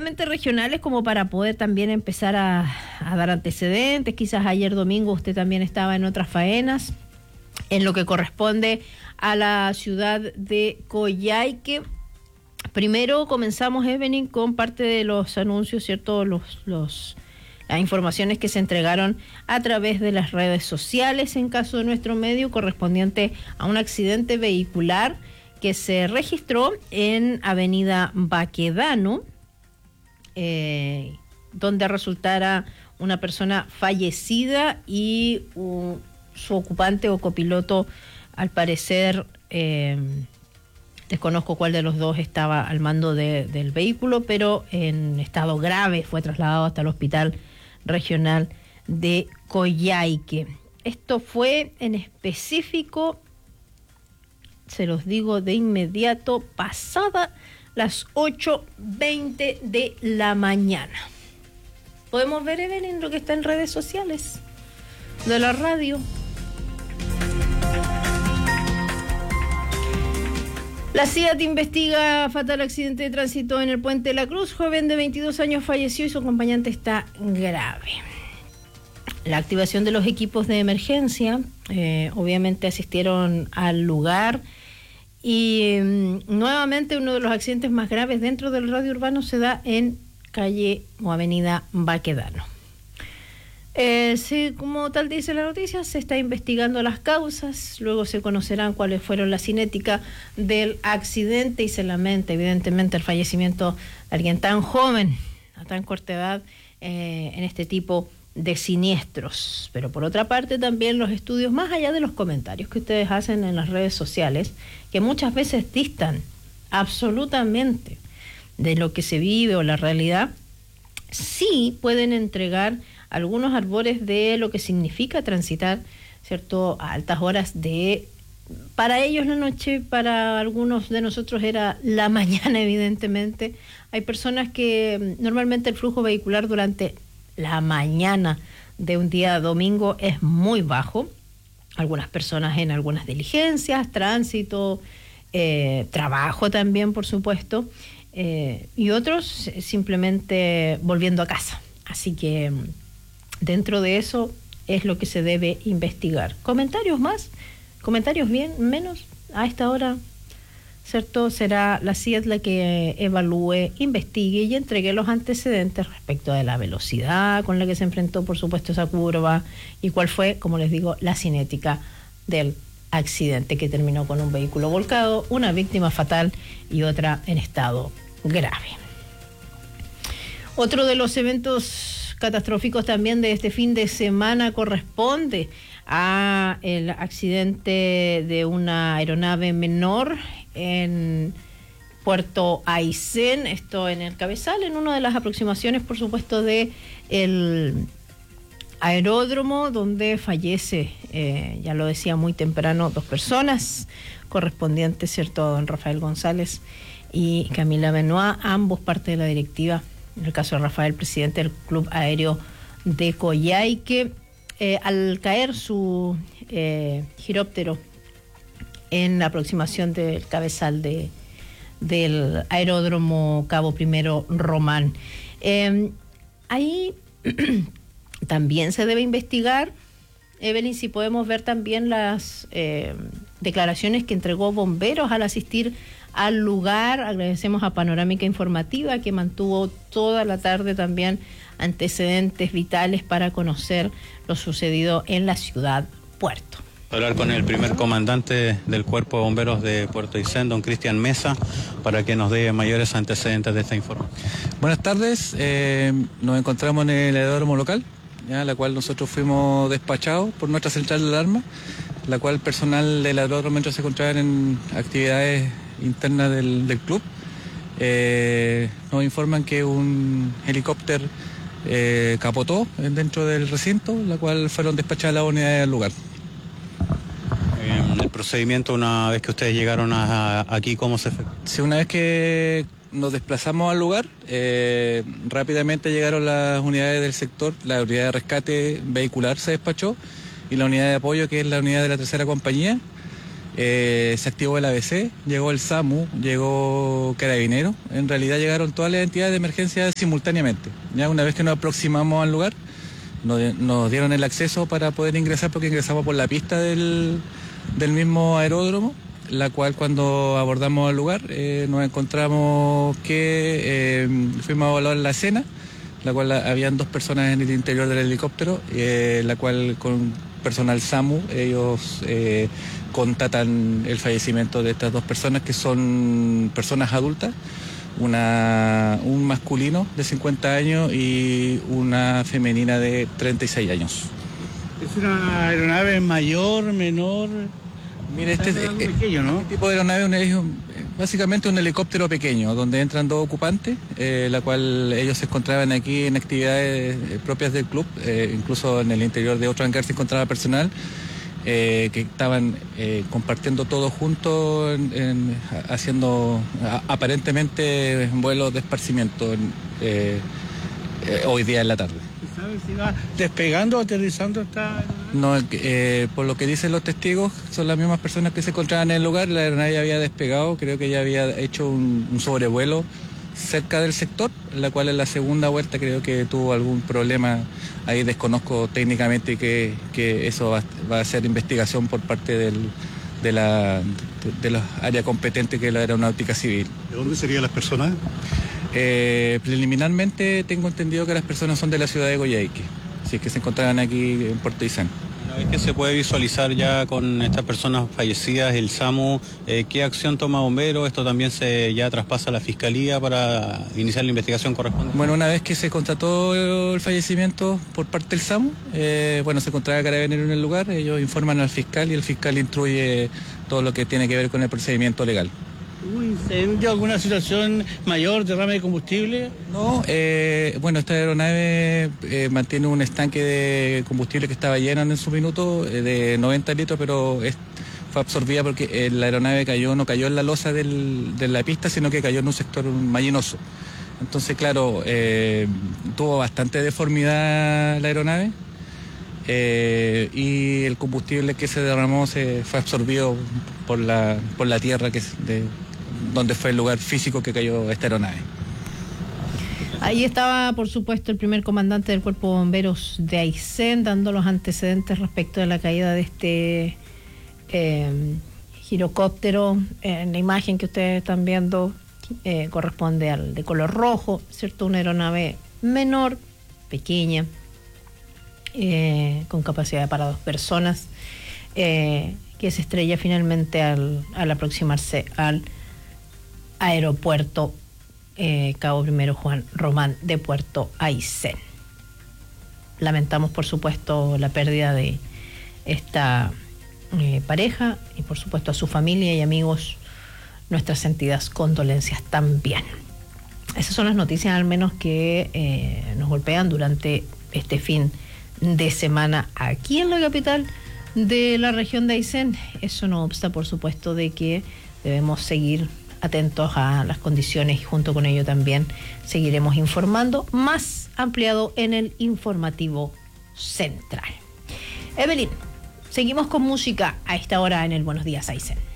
suficientemente regionales como para poder también empezar a dar antecedentes. Quizás ayer domingo usted también estaba en otras faenas, en lo que corresponde a la ciudad de Coyhaique. Primero comenzamos, Evelyn, con parte de los anuncios, ¿cierto? Las informaciones que se entregaron a través de las redes sociales, en caso de nuestro medio, correspondiente a un accidente vehicular que se registró en Avenida Baquedano, donde resultara una persona fallecida y su ocupante o copiloto, al parecer, desconozco cuál de los dos estaba al mando del vehículo, pero en estado grave fue trasladado hasta el Hospital Regional de Coyhaique. Esto fue en específico, se los digo de inmediato, pasada las 8:20 de la mañana. Podemos ver, Evelyn, lo que está en redes sociales de la radio. La CIAT investiga fatal accidente de tránsito en el Puente de la Cruz. Joven de 22 años falleció y su acompañante está grave. La activación de los equipos de emergencia, obviamente asistieron al lugar y nuevamente uno de los accidentes más graves dentro del radio urbano se da en calle o avenida Baquedano. Sí, como tal dice la noticia, se está investigando las causas, luego se conocerán cuáles fueron la cinética del accidente y se lamenta evidentemente el fallecimiento de alguien tan joven, a tan corta edad, en este tipo de siniestros. Pero por otra parte también los estudios, más allá de los comentarios que ustedes hacen en las redes sociales, que muchas veces distan absolutamente de lo que se vive o la realidad, sí pueden entregar algunos arbores de lo que significa transitar, ¿cierto?, a altas horas para ellos la noche, para algunos de nosotros era la mañana, evidentemente. Hay personas que normalmente el flujo vehicular durante la mañana de un día domingo es muy bajo. Algunas personas en algunas diligencias, tránsito, trabajo también, por supuesto, y otros simplemente volviendo a casa. Así que dentro de eso es lo que se debe investigar. ¿Comentarios más? ¿Comentarios menos? A esta hora, ¿cierto? Será la CIET la que evalúe, investigue y entregue los antecedentes respecto de la velocidad con la que se enfrentó, por supuesto, esa curva y cuál fue, como les digo, la cinética del accidente que terminó con un vehículo volcado, una víctima fatal y otra en estado grave. Otro de los eventos catastróficos también de este fin de semana corresponde a el accidente de una aeronave menor en Puerto Aysén, esto en el Cabezal, en una de las aproximaciones, por supuesto, de el aeródromo, donde fallece, ya lo decía muy temprano, 2 personas, correspondientes, ¿cierto?, a don Rafael González y Camila Benoit, ambos parte de la directiva. En el caso de Rafael, presidente del Club Aéreo de Coyhaique, al caer su giróptero en la aproximación del Cabezal del aeródromo Cabo Primero Román. Ahí también se debe investigar, Evelyn, si podemos ver también las declaraciones que entregó bomberos al asistir al lugar. Agradecemos a Panorámica Informativa, que mantuvo toda la tarde también antecedentes vitales para conocer lo sucedido en la ciudad Puerto. Hablar con el primer comandante del Cuerpo de Bomberos de Puerto Aysén, don Cristian Mesa, para que nos dé mayores antecedentes de esta información. Buenas tardes, nos encontramos en el aeródromo local, ya, la cual nosotros fuimos despachados por nuestra central de alarma, la cual el personal del aeródromo mientras se encontraban en actividades internas del club, nos informan que un helicóptero capotó dentro del recinto, la cual fueron despachadas las unidades al lugar. El procedimiento, una vez que ustedes llegaron aquí, ¿cómo se efectuó? Sí, una vez que nos desplazamos al lugar, rápidamente llegaron las unidades del sector, la unidad de rescate vehicular se despachó y la unidad de apoyo, que es la unidad de la tercera compañía, Se activó el ABC, llegó el SAMU, llegó Carabinero. En realidad llegaron todas las entidades de emergencia simultáneamente. Ya una vez que nos aproximamos al lugar, nos dieron el acceso para poder ingresar, porque ingresamos por la pista del mismo aeródromo, la cual cuando abordamos al lugar nos encontramos que fuimos a evaluar la escena, la cual habían 2 personas en el interior del helicóptero, la cual con personal SAMU ellos constatan el fallecimiento de estas 2 personas, que son personas adultas, un masculino de 50 años y una femenina de 36 años. ¿Es una aeronave mayor, menor? Mire, este pequeño, ¿no? Este tipo de aeronave es básicamente un helicóptero pequeño, donde entran 2 ocupantes, la cual ellos se encontraban aquí en actividades propias del club, incluso en el interior de otro hangar se encontraba personal, que estaban compartiendo todos juntos, haciendo aparentemente vuelos de esparcimiento hoy día en la tarde. ¿Sabes si va despegando o aterrizando esta? No, por lo que dicen los testigos, son las mismas personas que se encontraban en el lugar. La aeronave había despegado, creo que ya había hecho un sobrevuelo cerca del sector, la cual en la segunda vuelta creo que tuvo algún problema. Ahí desconozco técnicamente que eso va a ser investigación por parte de la área competente, que es la aeronáutica civil. ¿De dónde serían las personas? Preliminarmente tengo entendido que las personas son de la ciudad de Coyhaique, si es que se encontraban aquí en Puerto Aysén. Una vez que se puede visualizar ya con estas personas fallecidas, el SAMU, ¿qué acción toma Bomberos? ¿Esto también ya traspasa a la Fiscalía para iniciar la investigación correspondiente? Bueno, una vez que se constató el fallecimiento por parte del SAMU, se encontraba Carabinero en el lugar, ellos informan al fiscal y el fiscal instruye todo lo que tiene que ver con el procedimiento legal. ¿Hubo incendio, alguna situación mayor, derrame de combustible? No, esta aeronave mantiene un estanque de combustible que estaba lleno en su minuto, de 90 litros, pero fue absorbida porque la aeronave no cayó en la losa de la pista, sino que cayó en un sector mallinoso. Entonces, claro, tuvo bastante deformidad la aeronave, y el combustible que se derramó fue absorbido por la tierra donde fue el lugar físico que cayó esta aeronave. Ahí estaba, por supuesto, el primer comandante del Cuerpo de Bomberos de Aysén, dando los antecedentes respecto de la caída de este girocóptero. En la imagen que ustedes están viendo corresponde al de color rojo, ¿cierto? Una aeronave menor, pequeña, con capacidad para 2 personas, que se estrella finalmente al aproximarse al aeropuerto Cabo I Juan Román de Puerto Aysén. Lamentamos, por supuesto, la pérdida de esta pareja y, por supuesto, a su familia y amigos, nuestras sentidas condolencias también. Esas son las noticias, al menos, que nos golpean durante este fin de semana aquí en la capital de la región de Aysén. Eso no obsta, por supuesto, de que debemos seguir atentos a las condiciones y junto con ello también seguiremos informando, más ampliado en el informativo central. Evelyn, seguimos con música a esta hora en el Buenos Días Aysén.